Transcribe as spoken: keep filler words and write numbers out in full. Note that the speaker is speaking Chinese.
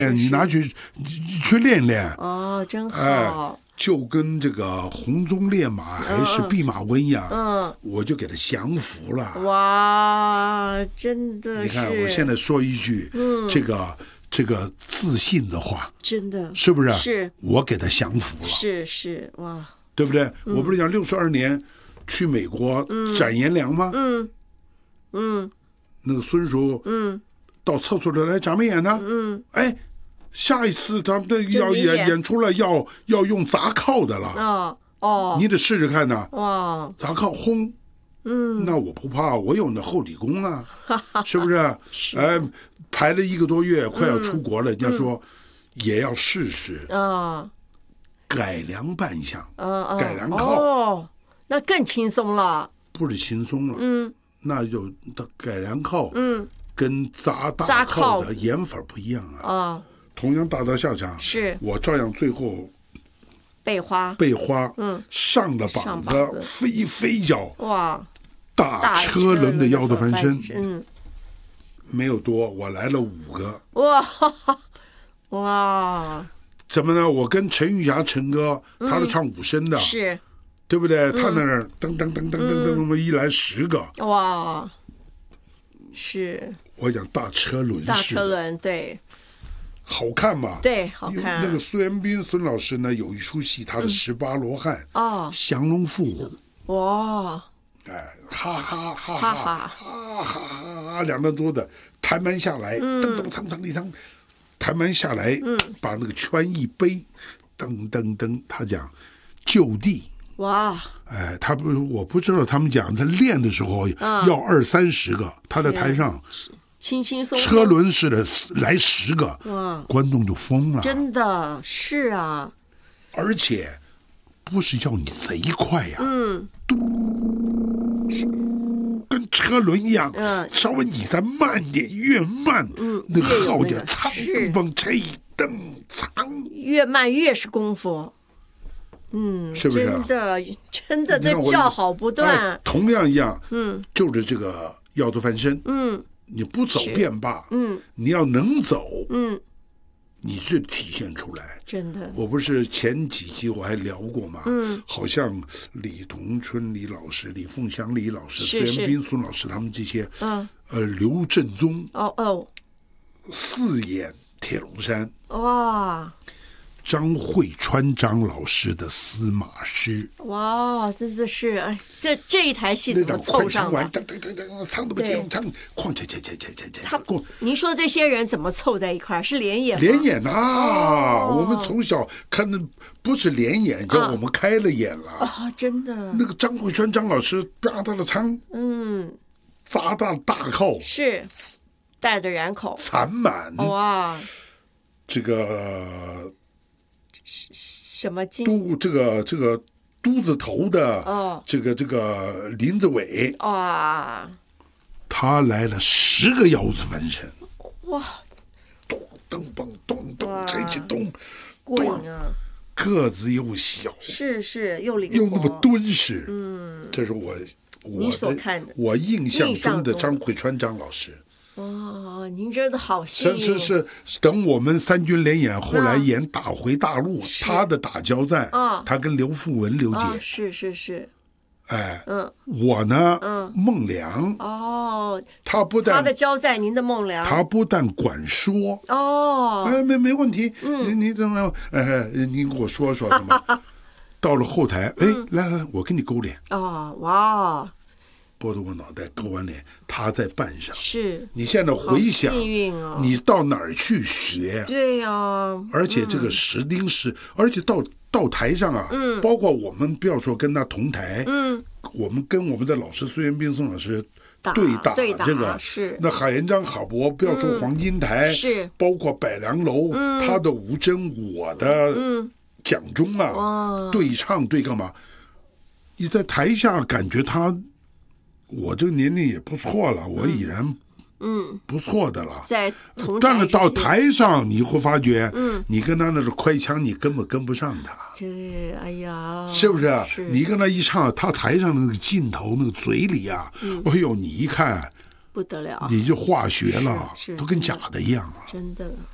你拿去去练练哦，真好。 哎，就跟这个红鬃烈马还是弼马温一样，嗯，我就给他降服了。 哇，真的是！ 你看，我现在说一句，嗯，这个这个自信的话， 真的是不是？ 是， 我给他降服了。 是是，哇， 对不对？嗯、我不是讲六十二年去美国展颜良吗？ 嗯嗯， 那个孙叔，嗯，到厕所里来眨眉眼呢，嗯，哎。下一次他们的要演演出了，要要用砸靠的了。 哦哦， 你得试试看呢。 哇， 砸靠轰，嗯，那我不怕，我有那后底功啊，是不是？ 是哎，排了一个多月，快要出国了，人家说也要试试啊， 改良扮相， 嗯改良靠， 哦，那更轻松了。 不是轻松了，嗯，那就改良靠， 嗯， 跟砸大靠的演法不一样啊。 啊。 同样大到下场， 是我照样最后背花， 背花， 嗯， 上了膀子，飞飞脚， 哇， 大车轮的腰的翻身， 嗯， 没有多，我来了五个， 哇哇， 怎么呢？我跟陈玉霞陈哥，他是唱武生的， 是， 对不对？他那儿噔噔噔噔噔噔，一来十个， 哇，是， 我讲大车轮式， 大车轮对。 好看嘛？ 对，好看。 那个苏元彬孙老师呢，有一出戏，他的十八罗汉哦， 降龙伏虎， 哇， 哎，哈哈哈哈哈哈哈哈，两张桌子弹完下来，噔噔噌噌一噌，弹完下来，把那个圈一背，噔噔噔，他讲就地。 哇， 哎，他不，我不知道他们讲他练的时候要二三十个，他在台上。 轻轻松松车轮式的来十个，哇，观众就疯了。 真的是啊， 而且不是叫你贼快呀、啊，嗯，嘟，跟车轮一样，嗯，稍微你再慢点，越慢，嗯，那个号点苍噔蹦吹噔苍， 越慢越是功夫。嗯， 是不是、 啊？真的，真的，那叫好不断、 哎。同样一样，嗯，就是这个腰头翻身，嗯。你不走便罢，嗯，你要能走，嗯，你是体现出来， 真的。 我不是前几集我还聊过嘛，嗯，好像李同春李老师、李凤香李老师、孙元彬孙老师他们这些，嗯，呃，刘振宗， 哦哦， 四演铁笼山， 哇。 张慧川张老师的司马师， 哇，真的是哎，这这一台戏怎么凑上的？ 噔噔噔噔，唱都不唱，唱哐切切切切切切。 他，您说这些人怎么凑在一块？是联演吗？ 联演啊！我们从小看的不是联演，叫我们开了眼了啊！真的， 那个张慧川张老师啪嗒的唱，嗯，砸大大靠是带着染口残满哇， 这个。 什么金嘟这个这个嘟子头的哦，这个这个林子伟哇， 他来了十个腰子翻身哇， 咚噔嘣咚咚这起咚， 过瘾啊！ 个子又小， 是是又灵活又那么敦实，嗯，这是我我所看的我印象中的张慧川张老师。 哦，您真的好幸运！ 是是是，等我们三军联演，后来演打回大陆，他的打交战，他跟刘富文刘姐， 是是是， 哎，嗯，我呢，嗯，孟良， 哦， 他不但他的交战，您的孟良， 他不但管说， 哦， 哎，没没问题，你你怎么，哎，你给我说说什么？到了后台，哎，来来来，我跟你勾脸， 哦，哇。 拨着我脑袋勾完脸，他在扮上。 是， 你现在回想， 哦、 你到哪儿去学？ 对呀、啊， 而且这个石丁石，嗯、而且到到台上啊，嗯，包括我们不要说跟他同台，嗯，我们跟我们的老师孙元彬宋老师对打这个是， 那海延章郝博，不要说黄金台， 嗯、是， 包括百良楼，嗯、他的吴真，我的蒋中啊， 嗯、 对唱对干嘛？你在台下感觉他。我这个年龄也不错了，我已然嗯不错的了。 在但是到台上你会发觉，嗯，你跟他那是快枪，你根本跟不上他。 这哎呀， 是不是？ 是你跟他一唱，他台上那个镜头那个嘴里啊，嗯、哎呦，你一看不得了， 你就化学了，都跟假的一样了。 真的。